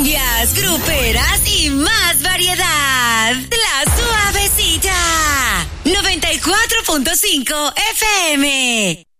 cumbias, gruperas y más variedad. La Suavecita. 94.5 FM.